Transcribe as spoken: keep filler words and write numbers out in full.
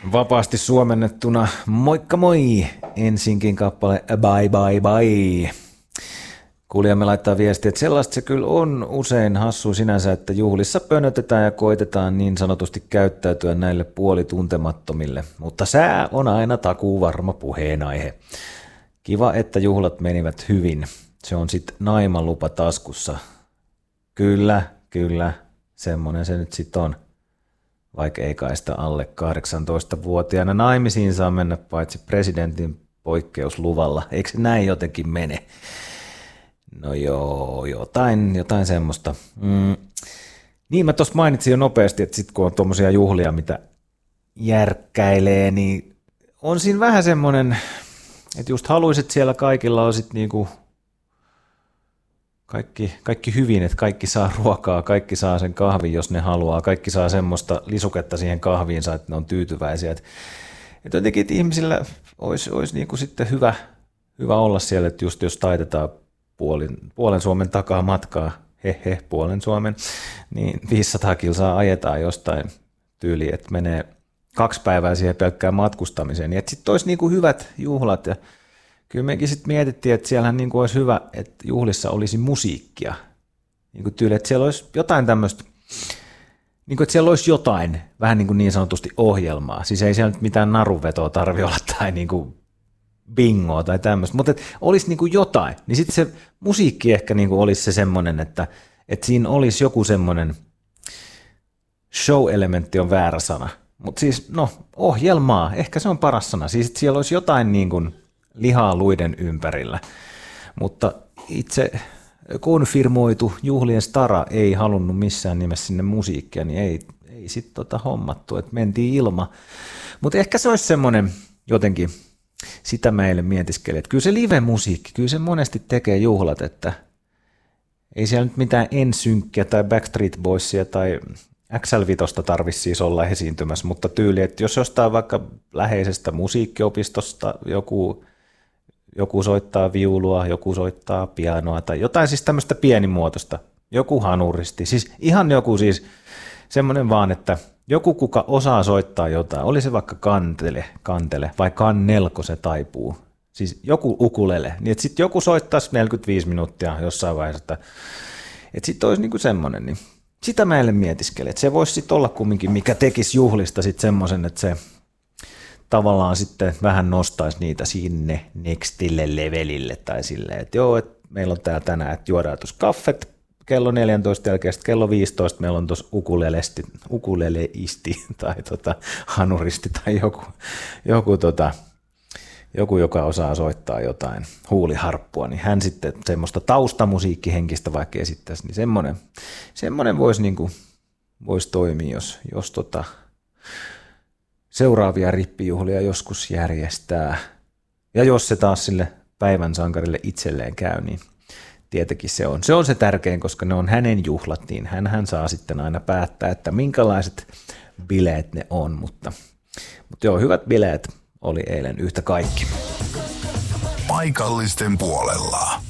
Vapaasti suomennettuna, moikka moi, ensinkin kappale bye bye bye. Kuulijamme laittaa viestiä, että sellaista se kyllä on usein hassu sinänsä, että juhlissa pönötetään ja koitetaan niin sanotusti käyttäytyä näille puolituntemattomille, mutta sää on aina takuuvarma puheenaihe. Kiva, että juhlat menivät hyvin. Se on sitten naimanlupa taskussa. Kyllä, kyllä, semmoinen se nyt sitten on. Vaikka ei kai sitä alle kahdeksantoistavuotiaana naimisiin saa mennä paitsi presidentin poikkeusluvalla. Eikö se näin jotenkin mene? No joo, jotain, jotain semmoista. Mm. Niin mä tuossa mainitsin jo nopeasti, että sit kun on tuommoisia juhlia, mitä järkkäilee, niin on siinä vähän semmoinen, että just haluisit siellä kaikilla on sit niinku Kaikki, kaikki hyvin, että kaikki saa ruokaa, kaikki saa sen kahvin, jos ne haluaa, kaikki saa semmoista lisuketta siihen kahviinsa, että ne on tyytyväisiä. Että, että jotenkin, että ihmisillä olisi, olisi niin kuin sitten hyvä, hyvä olla siellä, että just jos taitetaan puolen, puolen Suomen takaa matkaa, he he, puolen Suomen, niin viisisataa kilsaa ajetaan jostain tyyliin, että menee kaksi päivää siihen pelkkään matkustamiseen, niin että sitten olisi niin kuin hyvät juhlat ja kyllä mekin sitten mietittiin, että siellähän niin kuin olisi hyvä, että juhlissa olisi musiikkia. Niin kuin tyyli, että siellä olisi jotain tämmöistä, niin kuin, että siellä olisi jotain vähän niin kuin niin sanotusti ohjelmaa. Siis ei siellä nyt mitään naruvetoa tarvitse olla tai niin kuin bingoa tai tämmöistä, mutta että olisi niin kuin jotain. Niin sitten se musiikki ehkä niin kuin olisi se semmoinen, että, että siinä olisi joku semmoinen, show-elementti on väärä sana, mutta siis no ohjelmaa, ehkä se on paras sana. Siis että siellä olisi jotain niin kuin lihaa luiden ympärillä, mutta itse konfirmoitu juhlien stara ei halunnut missään nimessä sinne musiikkia, niin ei, ei sitten tota hommattu, että mentiin ilma. Mutta ehkä se olisi semmoinen jotenkin, sitä meille mietiskelee, että kyllä se live-musiikki, kyllä se monesti tekee juhlat, että ei siellä nyt mitään N-Synkkiä tai Backstreet Boysia tai X L viisi tarvitsisi siis olla esiintymässä, mutta tyyli, että jos jostain vaikka läheisestä musiikkiopistosta joku Joku soittaa viulua, joku soittaa pianoa tai jotain siis tämmöistä pienimuotoista. Joku hanuristi, siis ihan joku siis semmoinen vaan, että joku kuka osaa soittaa jotain, oli se vaikka kantele, kantele vai kannelko se taipuu. Siis joku ukulele, niin että sitten joku soittaisi neljäkymmentäviisi minuuttia jossain vaiheessa, että, että sitten olisi niinku semmoinen, niin sitä mä eilen mietiskelin, että se voisi sitten olla kumminkin, mikä tekisi juhlista sitten semmoisen, että se tavallaan sitten vähän nostaisi niitä sinne nextille levelille tai silleen, että joo, että meillä on täällä tänään, että juodaan tuossa kaffet kello neljätoista jälkeen, sitten kello viisitoista meillä on tuossa ukulelesti, ukuleleisti tai tota, hanuristi tai joku, joku, tota, joku, joka osaa soittaa jotain huuliharppua, niin hän sitten semmoista taustamusiikkihenkistä vaikka esittäisi, niin semmoinen, semmoinen voisi, niin kuin, voisi toimia, jos, jos tota, seuraavia rippijuhlia joskus järjestää. Ja jos se taas sille päivän sankarille itselleen käy, niin tietenkin se on. Se on se tärkein, koska ne on hänen juhlat, niin hän saa sitten aina päättää, että minkälaiset bileet ne on. Mutta, mutta joo, hyvät bileet oli eilen yhtä kaikki. Paikallisten puolella.